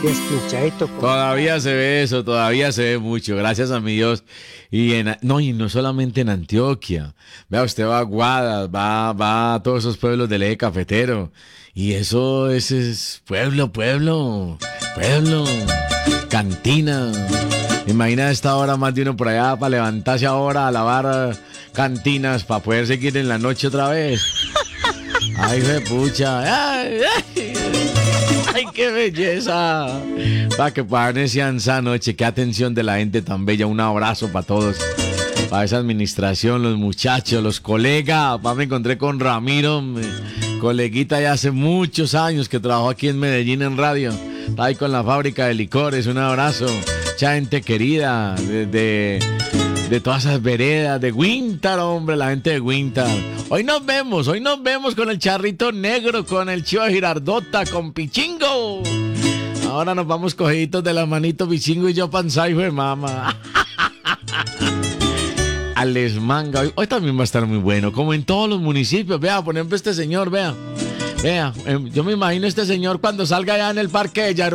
Despinchadito. Todavía se ve eso, todavía se ve mucho, gracias a mi Dios. Y no solamente en Antioquia. Vea, usted va a Guadas, va a todos esos pueblos del eje cafetero. Y eso es pueblo. Cantina. Imagina a esta hora más de uno por allá para levantarse ahora a lavar cantinas para poder seguir en la noche otra vez. Ay, pucha. Ay, qué belleza. Para que puedan ese esa noche, qué atención de la gente tan bella. Un abrazo para todos. Para esa administración, los muchachos, los colegas. Me encontré con Ramiro, coleguita ya hace muchos años que trabajó aquí en Medellín en radio. Está ahí con la fábrica de licores. Un abrazo. Mucha gente querida de todas esas veredas, de Winter, hombre, la gente de Winter. Hoy nos vemos con el Charrito Negro, con el Chivo Girardota, con Pichingo. Ahora nos vamos cogiditos de la manito, Pichingo y yo, Panzai, fue mamá. Alex Manga, hoy también va a estar muy bueno, como en todos los municipios. Vea, por ejemplo, este señor, vea, yo me imagino este señor cuando salga allá en el parque de Yaru.